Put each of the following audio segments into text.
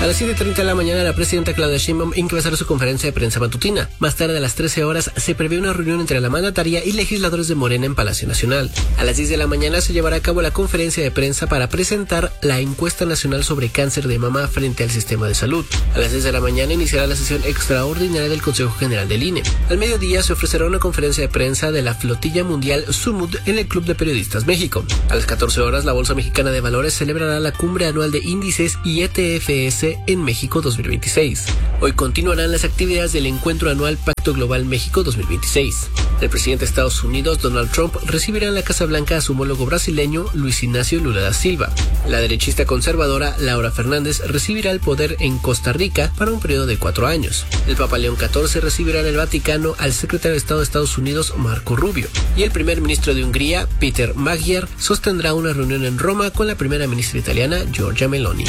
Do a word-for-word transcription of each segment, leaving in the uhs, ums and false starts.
A las siete treinta de la mañana, la presidenta Claudia Sheinbaum encabezará su conferencia de prensa matutina. Más tarde, a las trece horas, se prevé una reunión entre la mandataria y legisladores de Morena en Palacio Nacional. A las diez de la mañana se llevará a cabo la conferencia de prensa para presentar la encuesta nacional sobre cáncer de mama frente al sistema de salud. A las diez de la mañana iniciará la sesión extraordinaria del Consejo General del I N E. Al mediodía se ofrecerá una conferencia de prensa de la Flotilla Mundial Sumud en el Club de Periodistas México. A las catorce horas, la Bolsa Mexicana de Valores celebrará la cumbre anual de índices y E T F S en México dos mil veintiséis. Hoy continuarán las actividades del encuentro anual Pacto Global México dos mil veintiséis. El presidente de Estados Unidos, Donald Trump, recibirá en la Casa Blanca a su homólogo brasileño, Luis Ignacio Lula da Silva. La derechista conservadora, Laura Fernández, recibirá el poder en Costa Rica para un periodo de cuatro años. El Papa León catorce recibirá en el Vaticano al secretario de Estado de Estados Unidos, Marco Rubio. Y el primer ministro de Hungría, Peter Magyar, sostendrá una reunión en Roma con la primera ministra italiana, Giorgia Meloni.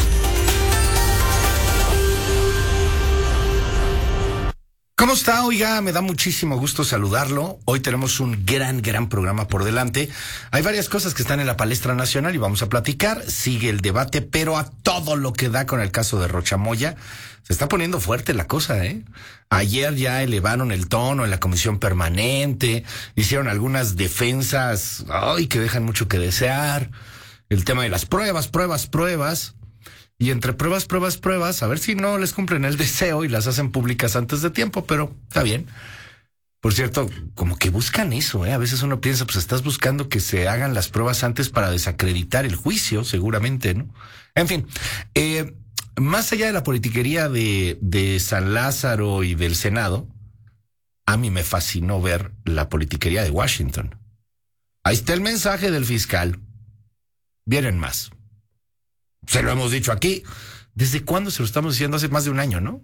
¿Cómo está? Oiga, me da muchísimo gusto saludarlo. Hoy tenemos un gran, gran programa por delante. Hay varias cosas que están en la palestra nacional y vamos a platicar. Sigue el debate, pero a todo lo que da con el caso de Rocha Moya. Se está poniendo fuerte la cosa, ¿eh? Ayer ya elevaron el tono en la comisión permanente, hicieron algunas defensas, ay, que dejan mucho que desear. El tema de las pruebas, pruebas, pruebas. Y entre pruebas, pruebas, pruebas, a ver si no les cumplen el deseo y las hacen públicas antes de tiempo, pero está bien. Por cierto, como que buscan eso, ¿eh? A veces uno piensa, pues estás buscando que se hagan las pruebas antes para desacreditar el juicio, seguramente, ¿no? En fin, eh, más allá de la politiquería de, de San Lázaro y del Senado, a mí me fascinó ver la politiquería de Washington. Ahí está el mensaje del fiscal. Vienen más. Se lo hemos dicho aquí. ¿Desde cuándo se lo estamos diciendo? Hace más de un año, ¿no?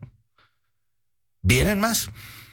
Vienen más.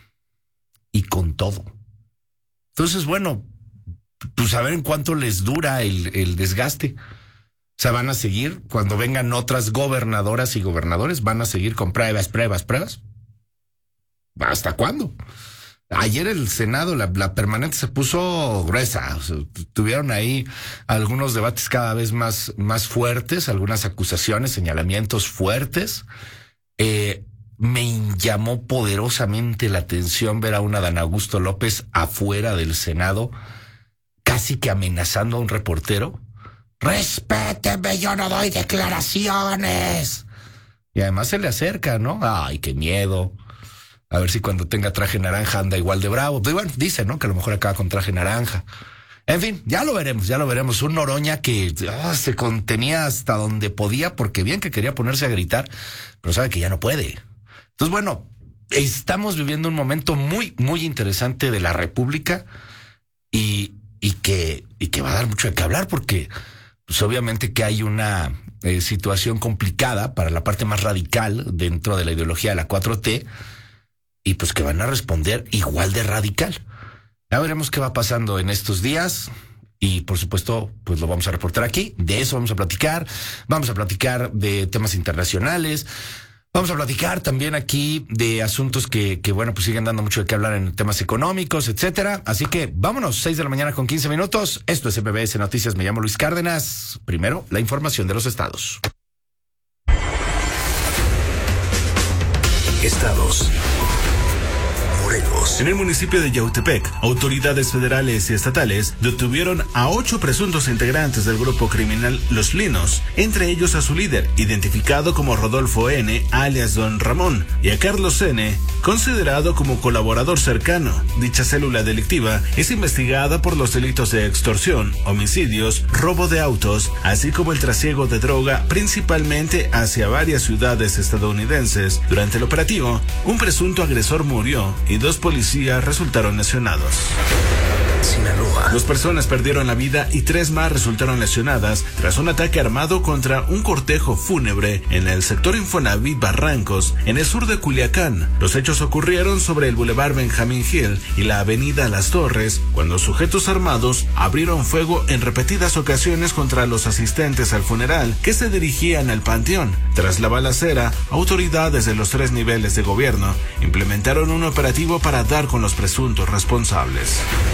Y con todo. Entonces, bueno, pues a ver en cuánto les dura el, el desgaste. O sea, van a seguir, cuando vengan otras gobernadoras y gobernadores, van a seguir con pruebas, pruebas, pruebas. ¿Hasta cuándo? Ayer el Senado, la, la permanente se puso gruesa. O sea, tuvieron ahí algunos debates cada vez más, más fuertes, algunas acusaciones, señalamientos fuertes. Eh, me llamó poderosamente la atención ver a una Dan Augusto López afuera del Senado, casi que amenazando a un reportero. ¡Respéteme, yo no doy declaraciones! Y además se le acerca, ¿no? ¡Ay, qué miedo! A ver si cuando tenga traje naranja anda igual de bravo. Pero bueno, dice, ¿no? Que a lo mejor acaba con traje naranja. En fin, ya lo veremos, ya lo veremos. Un Noroña que oh, se contenía hasta donde podía, porque bien que quería ponerse a gritar, pero sabe que ya no puede. Entonces, bueno, estamos viviendo un momento muy, muy interesante de la República y, y, que, y que va a dar mucho de qué hablar, porque pues obviamente que hay una eh, situación complicada para la parte más radical dentro de la ideología de la cuatro T, y pues que van a responder igual de radical. Ya veremos qué va pasando en estos días y por supuesto pues lo vamos a reportar aquí. De eso vamos a platicar. Vamos a platicar de temas internacionales. Vamos a platicar también aquí de asuntos que, que bueno, pues siguen dando mucho de qué hablar en temas económicos, etcétera. Así que vámonos, seis de la mañana con quince minutos. Esto es M B S Noticias. Me llamo Luis Cárdenas. Primero, la información de los estados. Estados. En el municipio de Yautepec, autoridades federales y estatales detuvieron a ocho presuntos integrantes del grupo criminal Los Linos, entre ellos a su líder, identificado como Rodolfo N., alias Don Ramón, y a Carlos N., considerado como colaborador cercano. Dicha célula delictiva es investigada por los delitos de extorsión, homicidios, robo de autos, así como el trasiego de droga, principalmente hacia varias ciudades estadounidenses. Durante el operativo, un presunto agresor murió y dos policías resultaron lesionados. Sinaloa. Dos personas perdieron la vida y tres más resultaron lesionadas tras un ataque armado contra un cortejo fúnebre en el sector Infonavit Barrancos, en el sur de Culiacán. Los hechos ocurrieron sobre el Boulevard Benjamín Hill y la avenida Las Torres, cuando sujetos armados abrieron fuego en repetidas ocasiones contra los asistentes al funeral que se dirigían al panteón. Tras la balacera, autoridades de los tres niveles de gobierno implementaron un operativo para dar con los presuntos responsables.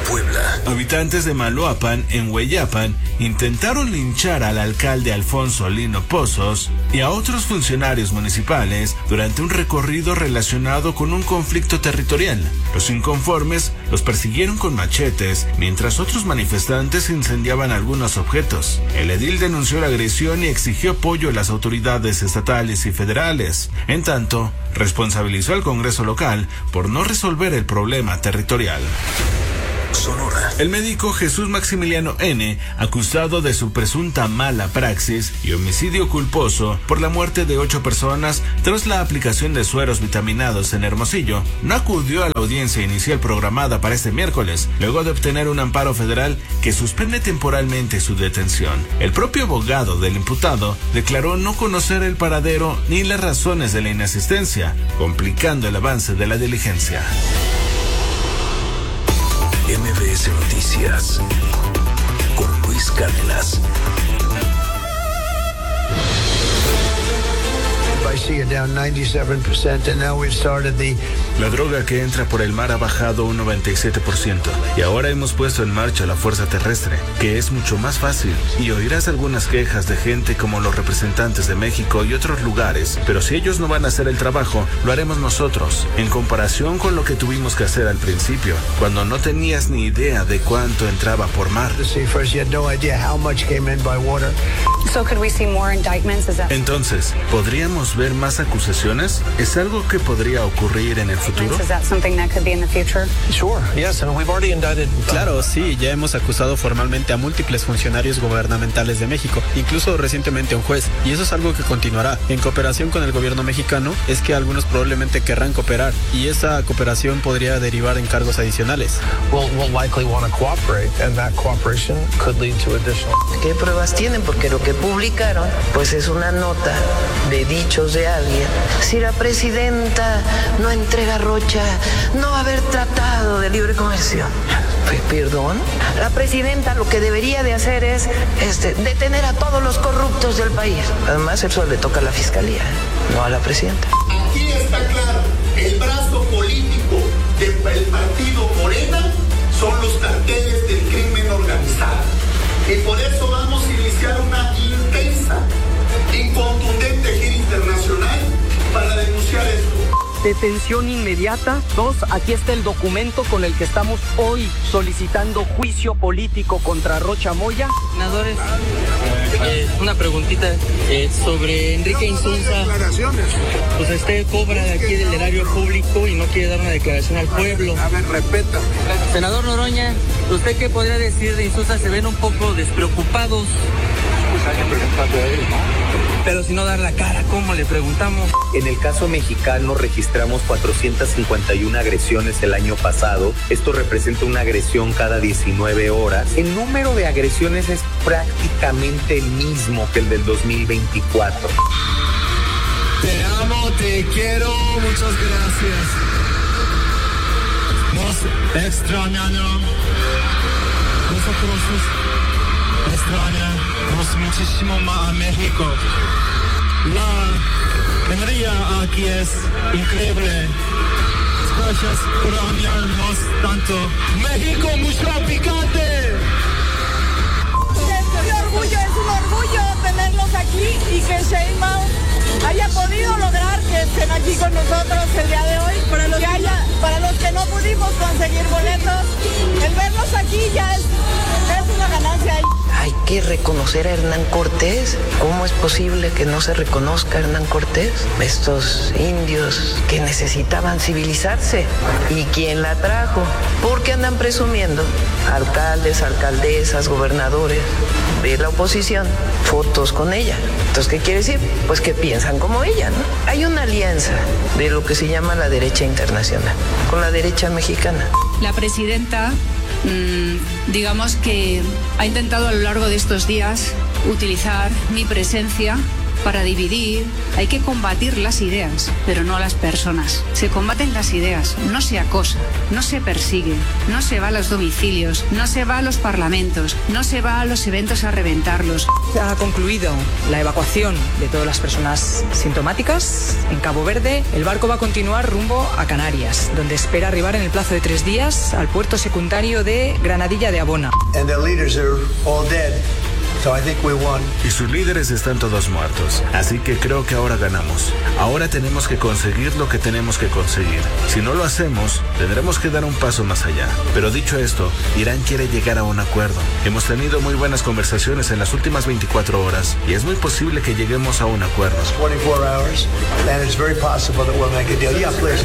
Puebla. Habitantes de Maloapan, en Hueyapan, intentaron linchar al alcalde Alfonso Lino Pozos y a otros funcionarios municipales durante un recorrido relacionado con un conflicto territorial. Los inconformes los persiguieron con machetes, mientras otros manifestantes incendiaban algunos objetos. El edil denunció la agresión y exigió apoyo a las autoridades estatales y federales. En tanto, responsabilizó al Congreso local por no resolver el problema territorial. Sonora. El médico Jesús Maximiliano N., acusado de su presunta mala praxis y homicidio culposo por la muerte de ocho personas tras la aplicación de sueros vitaminados en Hermosillo, no acudió a la audiencia inicial programada para este miércoles, luego de obtener un amparo federal que suspende temporalmente su detención. El propio abogado del imputado declaró no conocer el paradero ni las razones de la inasistencia, complicando el avance de la diligencia. M B S Noticias con Luis Cárdenas. La droga que entra por el mar ha bajado un noventa y siete por ciento y ahora hemos puesto en marcha la fuerza terrestre, que es mucho más fácil, y oirás algunas quejas de gente como los representantes de México y otros lugares, pero si ellos no van a hacer el trabajo, lo haremos nosotros, en comparación con lo que tuvimos que hacer al principio, cuando no tenías ni idea de cuánto entraba por mar. Entonces, ¿podríamos ver más acusaciones? ¿Es algo que podría ocurrir en el futuro? Claro, sí, ya hemos acusado formalmente a múltiples funcionarios gubernamentales de México, incluso recientemente a un juez, y eso es algo que continuará. En cooperación con el gobierno mexicano, es que algunos probablemente querrán cooperar, y esa cooperación podría derivar en cargos adicionales. ¿Qué pruebas tienen? Porque lo que publicaron, pues es una nota de dichos de alguien. Si la presidenta no entrega Rocha, no va a haber tratado de libre comercio. Pues, perdón. La presidenta lo que debería de hacer es este, detener a todos los corruptos del país. Además, eso le toca a la fiscalía, no a la presidenta. Aquí está claro, el brazo político del partido Morena son los carteles del crimen organizado. Y por eso vamos a iniciar una intensa, incontundente gira internacional para denunciar esto. Detención inmediata. Dos, aquí está el documento con el que estamos hoy solicitando juicio político contra Rocha Moya. Senadores, eh, una preguntita eh, sobre Enrique Insunza. Pues este cobra de aquí del erario público y no quiere dar una declaración al pueblo. A ver, respeta. Senador Noroña, ¿usted qué podría decir de Insunza? Se ven un poco despreocupados. Pues hay que preguntarle a él, ¿no? Pero si no dar la cara, ¿cómo le preguntamos? En el caso mexicano registramos cuatrocientas cincuenta y una agresiones el año pasado. Esto representa una agresión cada diecinueve horas. El número de agresiones es prácticamente el mismo que el del dos mil veinticuatro. Te amo, te quiero, muchas gracias. Nos extrañamos. Nosotros extrañamos muchísimo más a México. La energía aquí es increíble. Gracias por amarnos tanto. México, mucho picante. Qué orgullo, es un orgullo tenerlos aquí y que Sheinbaum haya podido lograr que estén aquí con nosotros el día de hoy. Para los que, haya, para los que no pudimos conseguir boletos, el verlos aquí ya es, es una ganancia. Hay que reconocer a Hernán Cortés. ¿Cómo es posible que no se reconozca a Hernán Cortés? Estos indios que necesitaban civilizarse. ¿Y quién la trajo? Porque andan presumiendo alcaldes, alcaldesas, gobernadores de la oposición, fotos con ella. Entonces, ¿qué quiere decir? Pues que piensan como ella, ¿no? Hay una alianza de lo que se llama la derecha internacional con la derecha mexicana. La presidenta, mmm, digamos que ha intentado a lo largo de estos días utilizar mi presencia para dividir, hay que combatir las ideas, pero no las personas. Se combaten las ideas, no se acosa, no se persigue, no se va a los domicilios, no se va a los parlamentos, no se va a los eventos a reventarlos. Ha concluido la evacuación de todas las personas sintomáticas en Cabo Verde. El barco va a continuar rumbo a Canarias, donde espera arribar en el plazo de tres días al puerto secundario de Granadilla de Abona. And the leaders are all dead. So I think we won. Y sus líderes están todos muertos, así que creo que ahora ganamos. Ahora tenemos que conseguir lo que tenemos que conseguir. Si no lo hacemos, tendremos que dar un paso más allá. Pero dicho esto, Irán quiere llegar a un acuerdo. Hemos tenido muy buenas conversaciones en las últimas veinticuatro horas y es muy posible que lleguemos a un acuerdo. twenty-four hours, and it's very possible that we'll make a deal. Yeah, please.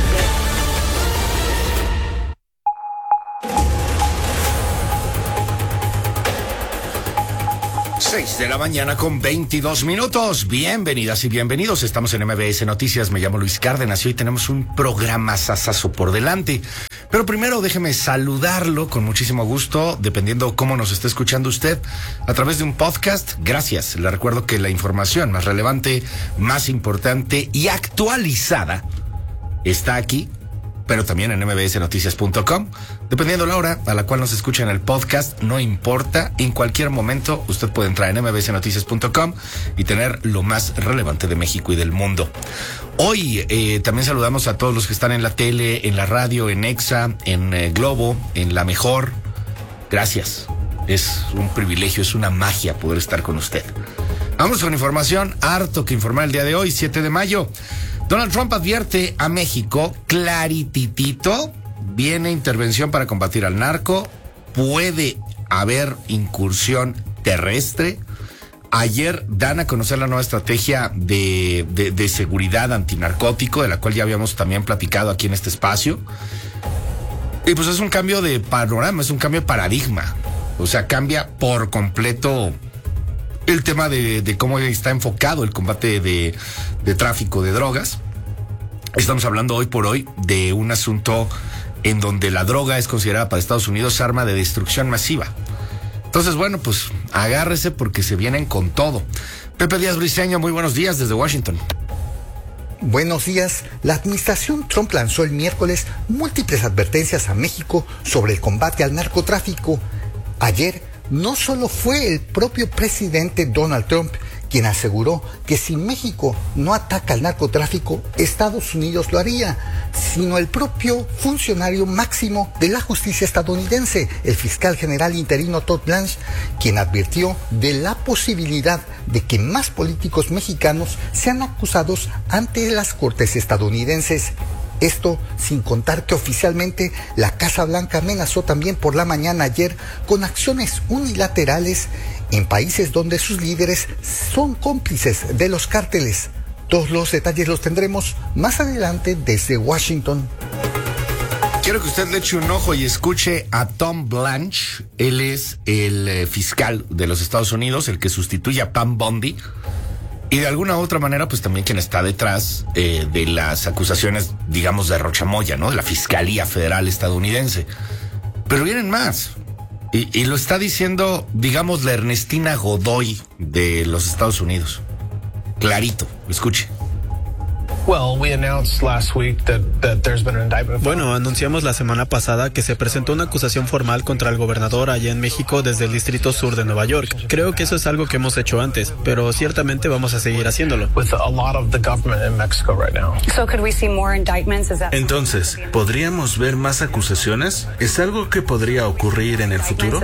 seis de la mañana con veintidós minutos. Bienvenidas y bienvenidos. Estamos en M B S Noticias. Me llamo Luis Cárdenas y hoy tenemos un programa sasazo por delante. Pero primero déjeme saludarlo con muchísimo gusto, dependiendo cómo nos esté escuchando usted, a través de un podcast. Gracias. Le recuerdo que la información más relevante, más importante y actualizada está aquí, pero también en m b s noticias punto com. Dependiendo la hora a la cual nos escucha en el podcast, no importa, en cualquier momento usted puede entrar en m b s noticias punto com y tener lo más relevante de México y del mundo. Hoy eh, también saludamos a todos los que están en la tele, en la radio, en Exa, en eh, Globo, en La Mejor. Gracias. Es un privilegio, es una magia poder estar con usted. Vamos con información, harto que informar el día de hoy, siete de mayo. Donald Trump advierte a México, clarititito, viene intervención para combatir al narco, puede haber incursión terrestre. Ayer dan a conocer la nueva estrategia de, de, de seguridad antinarcótico, de la cual ya habíamos también platicado aquí en este espacio. Y pues es un cambio de panorama, es un cambio de paradigma. O sea, cambia por completo el tema de, de cómo está enfocado el combate de, de tráfico de drogas. Estamos hablando hoy por hoy de un asunto en donde la droga es considerada para Estados Unidos arma de destrucción masiva. Entonces, bueno, pues agárrese porque se vienen con todo. Pepe Díaz Briceño, muy buenos días desde Washington. Buenos días. La administración Trump lanzó el miércoles múltiples advertencias a México sobre el combate al narcotráfico. Ayer, no solo fue el propio presidente Donald Trump quien aseguró que si México no ataca al narcotráfico, Estados Unidos lo haría, sino el propio funcionario máximo de la justicia estadounidense, el fiscal general interino Todd Blanche, quien advirtió de la posibilidad de que más políticos mexicanos sean acusados ante las cortes estadounidenses. Esto sin contar que oficialmente la Casa Blanca amenazó también por la mañana ayer con acciones unilaterales en países donde sus líderes son cómplices de los cárteles. Todos los detalles los tendremos más adelante desde Washington. Quiero que usted le eche un ojo y escuche a Tom Blanche. Él es el eh, fiscal de los Estados Unidos, el que sustituye a Pam Bondi. Y de alguna u otra manera, pues también quien está detrás eh, de las acusaciones, digamos, de Rocha Moya, ¿no? De la Fiscalía Federal estadounidense. Pero vienen más. Y, y lo está diciendo, digamos, la Ernestina Godoy de los Estados Unidos. Clarito, escuche. Bueno, anunciamos la semana pasada que se presentó una acusación formal contra el gobernador allá en México desde el Distrito Sur de Nueva York. Creo que eso es algo que hemos hecho antes, pero ciertamente vamos a seguir haciéndolo. Entonces, ¿podríamos ver más acusaciones? ¿Es algo que podría ocurrir en el futuro?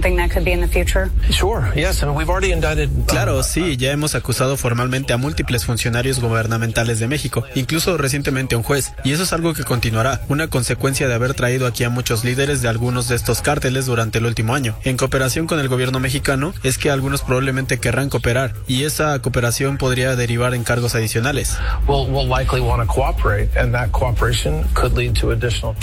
Claro, sí, ya hemos acusado formalmente a múltiples funcionarios gubernamentales de México, incluso recientemente a un juez, y eso es algo que continuará, una consecuencia de haber traído aquí a muchos líderes de algunos de estos cárteles durante el último año. En cooperación con el gobierno mexicano, es que algunos probablemente querrán cooperar, y esa cooperación podría derivar en cargos adicionales. We'll, we'll likely want to cooperate, and that cooperation could lead to additional...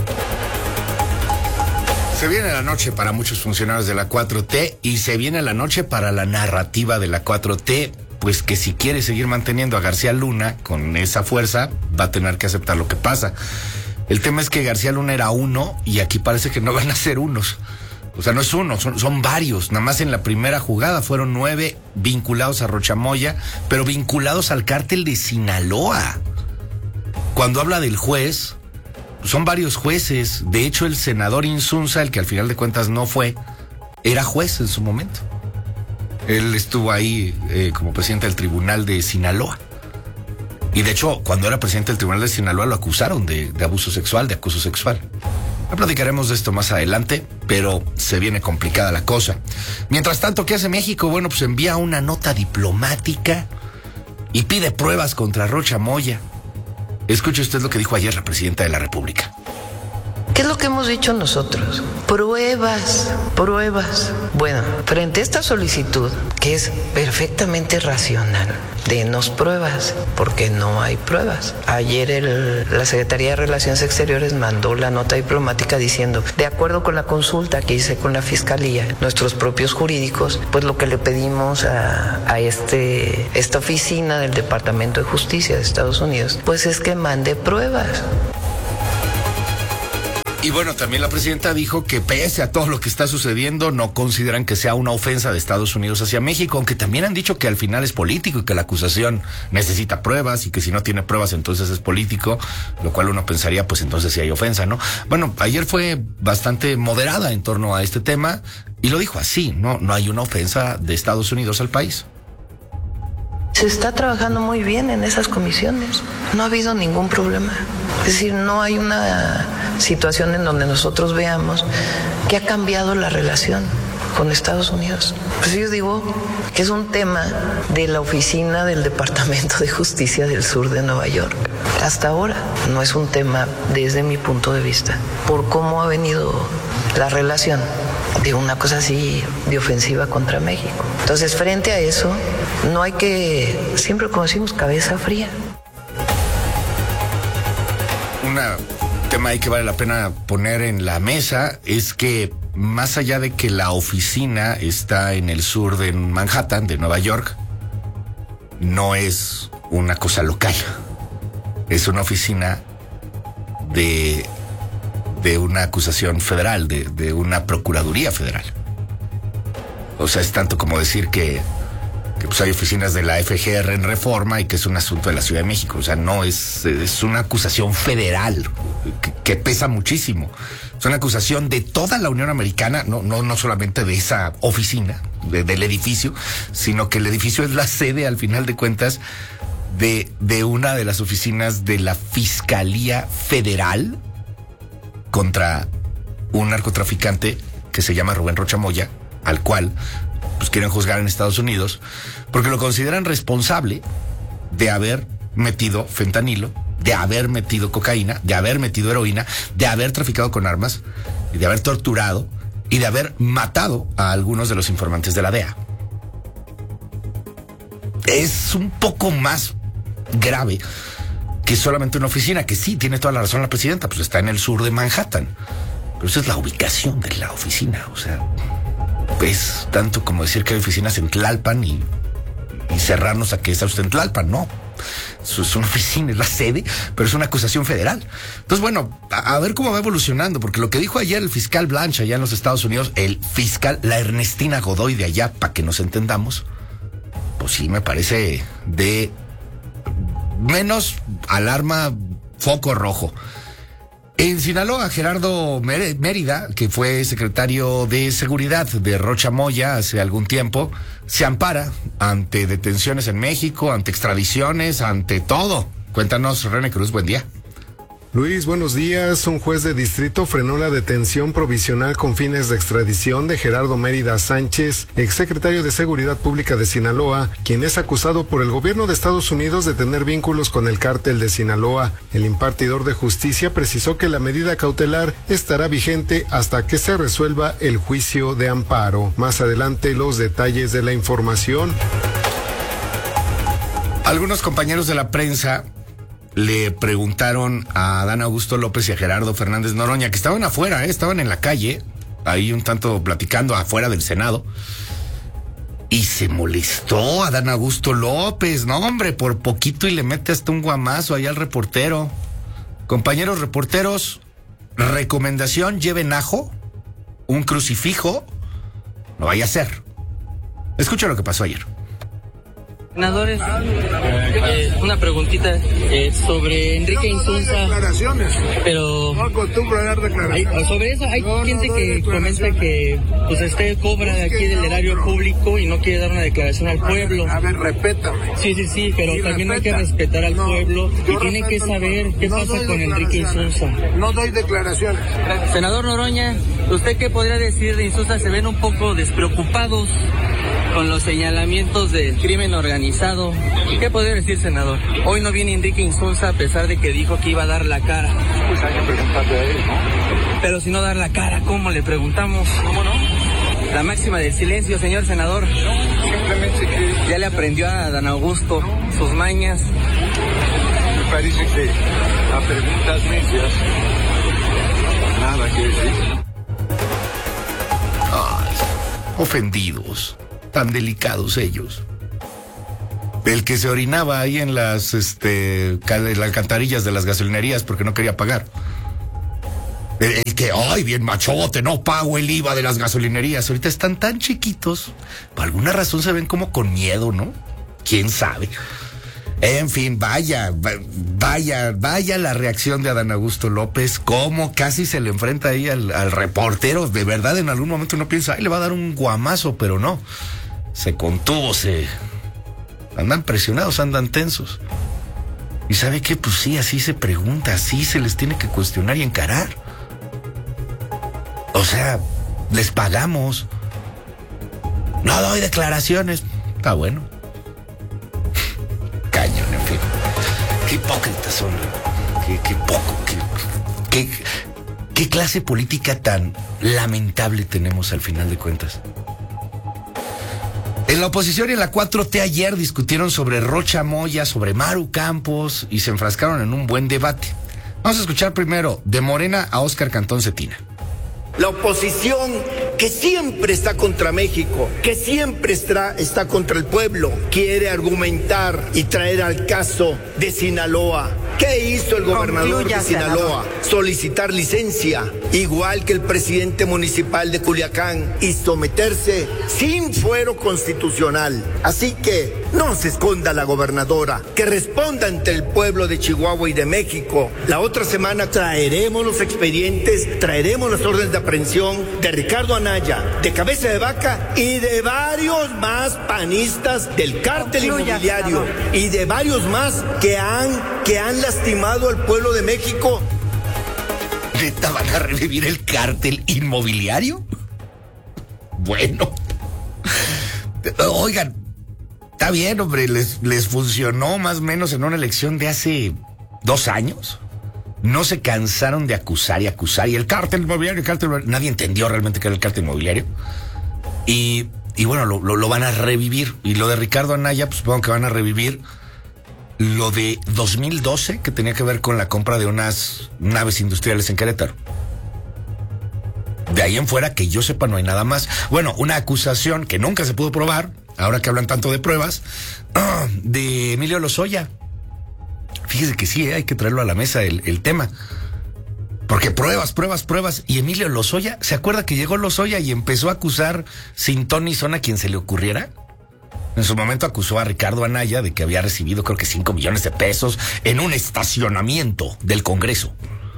Se viene la noche para muchos funcionarios de la cuatro T y se viene la noche para la narrativa de la cuatro T. Pues que si quiere seguir manteniendo a García Luna con esa fuerza, va a tener que aceptar lo que pasa. El tema es que García Luna era uno y aquí parece que no van a ser unos. O sea, no es uno, son, son varios. Nada más en la primera jugada fueron nueve vinculados a Rocha Moya, pero vinculados al cártel de Sinaloa. Cuando habla del juez, son varios jueces. De hecho, el senador Insunza, el que al final de cuentas no fue, era juez en su momento. Él estuvo ahí eh, como presidente del Tribunal de Sinaloa. Y de hecho, cuando era presidente del Tribunal de Sinaloa lo acusaron de, de abuso sexual, de acoso sexual. Ya platicaremos de esto más adelante, pero se viene complicada la cosa. Mientras tanto, ¿qué hace México? Bueno, pues envía una nota diplomática y pide pruebas contra Rocha Moya. Escuche usted lo que dijo ayer la presidenta de la República. ¿Qué es lo que hemos dicho nosotros? Pruebas, pruebas. Bueno, frente a esta solicitud, que es perfectamente racional, denos pruebas, porque no hay pruebas. Ayer el, la Secretaría de Relaciones Exteriores mandó la nota diplomática diciendo, de acuerdo con la consulta que hice con la Fiscalía, nuestros propios jurídicos, pues lo que le pedimos a, a este, esta oficina del Departamento de Justicia de Estados Unidos, pues es que mande pruebas. Y bueno, también la presidenta dijo que pese a todo lo que está sucediendo, no consideran que sea una ofensa de Estados Unidos hacia México, aunque también han dicho que al final es político y que la acusación necesita pruebas y que si no tiene pruebas entonces es político, lo cual uno pensaría pues entonces sí hay ofensa, ¿no? Bueno, ayer fue bastante moderada en torno a este tema y lo dijo así, no, no hay una ofensa de Estados Unidos al país. Se está trabajando muy bien en esas comisiones, no ha habido ningún problema. Es decir, no hay una situación en donde nosotros veamos que ha cambiado la relación con Estados Unidos. Pues yo digo que es un tema de la oficina del Departamento de Justicia del sur de Nueva York. Hasta ahora no es un tema desde mi punto de vista, por cómo ha venido la relación de una cosa así de ofensiva contra México. Entonces, frente a eso, no hay que, siempre como decimos, cabeza fría. Un tema ahí que vale la pena poner en la mesa es que más allá de que la oficina está en el sur de Manhattan, de Nueva York, no es una cosa local. Es una oficina de, de una acusación federal, de, de una procuraduría federal. O sea, es tanto como decir que, que pues hay oficinas de la F G R en Reforma y que es un asunto de la Ciudad de México. O sea, no es, es una acusación federal que, que pesa muchísimo. Es una acusación de toda la Unión Americana, no, no, no solamente de esa oficina, de, del edificio, sino que el edificio es la sede, al final de cuentas, de, de una de las oficinas de la Fiscalía Federal contra un narcotraficante que se llama Rubén Rocha Moya, al cual pues quieren juzgar en Estados Unidos porque lo consideran responsable de haber metido fentanilo, de haber metido cocaína, de haber metido heroína, de haber traficado con armas, y de haber torturado y de haber matado a algunos de los informantes de la D E A. Es un poco más grave que solamente una oficina, que sí, tiene toda la razón la presidenta, pues está en el sur de Manhattan, pero esa es la ubicación de la oficina. O sea, es tanto como decir que hay oficinas en Tlalpan y, y cerrarnos a que esa usted en Tlalpan, no. Eso es una oficina, es la sede, pero es una acusación federal. Entonces, bueno, a, a ver cómo va evolucionando, porque lo que dijo ayer el fiscal Blanche allá en los Estados Unidos, el fiscal, la Ernestina Godoy de allá, para que nos entendamos, pues sí me parece de menos alarma, foco rojo. En Sinaloa, Gerardo Mérida, que fue secretario de Seguridad de Rocha Moya hace algún tiempo, se ampara ante detenciones en México, ante extradiciones, ante todo. Cuéntanos, René Cruz, buen día. Luis, buenos días. Un juez de distrito frenó la detención provisional con fines de extradición de Gerardo Mérida Sánchez, exsecretario de Seguridad Pública de Sinaloa, quien es acusado por el gobierno de Estados Unidos de tener vínculos con el cártel de Sinaloa. El impartidor de justicia precisó que la medida cautelar estará vigente hasta que se resuelva el juicio de amparo. Más adelante, los detalles de la información. Algunos compañeros de la prensa le preguntaron a Adán Augusto López y a Gerardo Fernández Noroña, que estaban afuera, ¿eh? Estaban en la calle, ahí un tanto platicando afuera del Senado, y se molestó Adán Augusto López, no hombre, por poquito y le mete hasta un guamazo ahí al reportero. Compañeros reporteros, recomendación, lleven ajo un crucifijo, no vaya a ser. Escucha lo que pasó ayer. Senadores, eh, una preguntita eh, sobre Enrique Insunza. Declaraciones. Pero no acostumbro a dar declaraciones. Hay, sobre eso hay no, gente no que comenta que pues usted cobra de aquí del erario público y no quiere dar una declaración al pueblo. A ver, respétame. Sí, sí, sí, pero y también respeta. hay que respetar al no, pueblo y tiene que respeto, saber qué no pasa con Enrique Insunza. No doy declaraciones. Senador Noroña, ¿usted qué podría decir de Insunza? Se ven un poco despreocupados con los señalamientos del crimen organizado. ¿Qué podría decir, senador? Hoy no viene Enrique Insunza a pesar de que dijo que iba a dar la cara. Pues hay que preguntarle a él, ¿no? Pero si no dar la cara, ¿cómo le preguntamos? ¿Cómo no? La máxima del silencio, señor senador. Simplemente que... Ya le aprendió a Dan Augusto sus mañas. Me parece que a preguntas necias nada que decir. Ay, ofendidos, tan delicados ellos. El que se orinaba ahí en las, este, las alcantarillas de las gasolinerías porque no quería pagar. El, el que, ay, bien machote, no pago el I V A de las gasolinerías. Ahorita están tan chiquitos. Por alguna razón se ven como con miedo, ¿no? ¿Quién sabe? En fin, vaya, vaya, vaya la reacción de Adán Augusto López, cómo casi se le enfrenta ahí al, al reportero. De verdad, en algún momento uno piensa, ay, le va a dar un guamazo, pero no. Se contuvo, se... Andan presionados, andan tensos. ¿Y sabe qué? Pues sí, así se pregunta, así se les tiene que cuestionar y encarar. O sea, les pagamos. No doy declaraciones. Está bueno. Cañón, en fin. Qué hipócritas son. Qué, qué poco, qué, qué, qué clase política tan lamentable tenemos al final de cuentas. En la oposición y en la cuatro T ayer discutieron sobre Rocha Moya, sobre Maru Campos y se enfrascaron en un buen debate. Vamos a escuchar primero de Morena a Óscar Cantón Cetina. La oposición que siempre está contra México, que siempre está, está contra el pueblo, quiere argumentar y traer al caso de Sinaloa. ¿Qué hizo el gobernador Concluya, de Sinaloa? Senador. Solicitar licencia, igual que el presidente municipal de Culiacán, y someterse sin fuero constitucional. Así que no se esconda la gobernadora, que responda ante el pueblo de Chihuahua y de México. La otra semana traeremos los expedientes, traeremos las órdenes de aprehensión de Ricardo Anaya, de Cabeza de Vaca y de varios más panistas del cártel Concluya, inmobiliario senador. Y de varios más que han, que han lastimado al pueblo de México. ¿Neta van a revivir el cártel inmobiliario? Bueno. Oigan, está bien, hombre, les, les funcionó más o menos en una elección de hace dos años. No se cansaron de acusar y acusar. Y el cártel inmobiliario, el cártel inmobiliario, nadie entendió realmente qué era el cártel inmobiliario. Y, y bueno, lo, lo, lo van a revivir. Y lo de Ricardo Anaya, pues supongo que van a revivir lo de dos mil doce, que tenía que ver con la compra de unas naves industriales en Querétaro. De ahí en fuera, que yo sepa, no hay nada más. Bueno, una acusación que nunca se pudo probar, ahora que hablan tanto de pruebas, de Emilio Lozoya. Fíjese que sí, ¿eh? Hay que traerlo a la mesa el, el tema. Porque pruebas, pruebas, pruebas. Y Emilio Lozoya, ¿se acuerda que llegó Lozoya y empezó a acusar sin ton ni son a quien se le ocurriera? En su momento acusó a Ricardo Anaya de que había recibido creo que cinco millones de pesos en un estacionamiento del Congreso.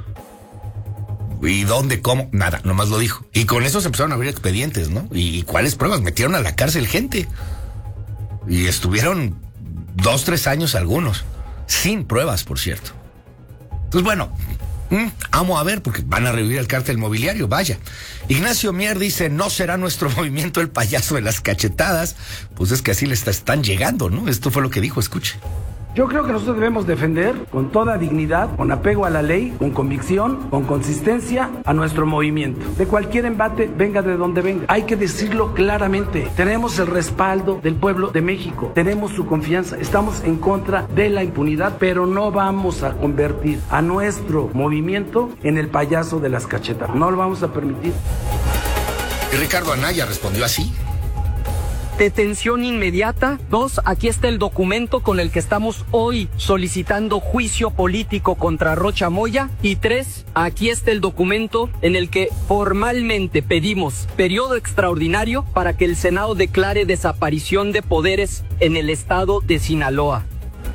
¿Y dónde? ¿Cómo? Nada, nomás lo dijo. Y con eso se empezaron a abrir expedientes, ¿no? ¿Y, y cuáles pruebas? Metieron a la cárcel gente. Y estuvieron dos, tres años algunos. Sin pruebas, por cierto. Entonces, bueno, mmm, vamos a ver, porque van a revivir el cártel inmobiliario, vaya. Ignacio Mier dice, no será nuestro movimiento el payaso de las cachetadas. Pues es que así les están llegando, ¿no? Esto fue lo que dijo, escuche. Yo creo que nosotros debemos defender con toda dignidad, con apego a la ley, con convicción, con consistencia a nuestro movimiento. De cualquier embate, venga de donde venga. Hay que decirlo claramente. Tenemos el respaldo del pueblo de México. Tenemos su confianza. Estamos en contra de la impunidad, pero no vamos a convertir a nuestro movimiento en el payaso de las cachetadas. No lo vamos a permitir. Y Ricardo Anaya respondió así. detención inmediata. Dos, aquí está el documento con el que estamos hoy solicitando juicio político contra Rocha Moya. Y tres, aquí está el documento en el que formalmente pedimos periodo extraordinario para que el Senado declare desaparición de poderes en el estado de Sinaloa.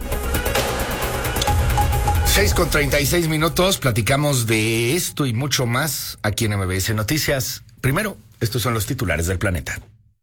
seis con treinta y seis minutos, platicamos de esto y mucho más aquí en M B S Noticias. Primero, estos son los titulares del planeta.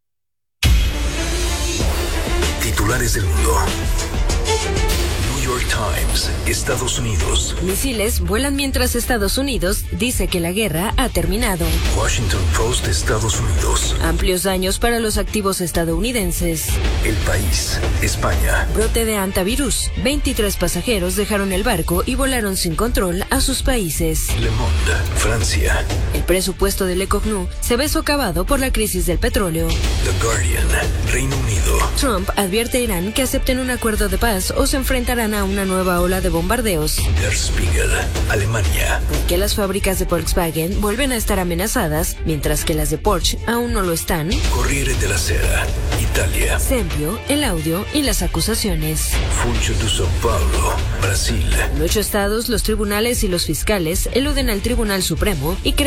Titulares del mundo. New York Times, Estados Unidos. Misiles vuelan mientras Estados Unidos dice que la guerra ha terminado. Washington Post, Estados Unidos. Amplios daños para los activos estadounidenses. El País, España. Brote de hantavirus. veintitrés pasajeros dejaron el barco y volaron sin control a sus países. Le Monde, Francia. El presupuesto del ECOGNU se ve socavado por la crisis del petróleo. The Guardian, Reino Unido. Trump advierte a Irán que acepten un acuerdo de paz o se enfrentarán a una nueva ola de bombardeos. Der Spiegel, Alemania. Porque las fábricas de Volkswagen vuelven a estar amenazadas, mientras que las de Porsche aún no lo están. Corriere della Sera, Italia. Sempio, el audio y las acusaciones. Funcho de São Paulo, Brasil. En ocho estados, los tribunales y los fiscales eluden al Tribunal Supremo y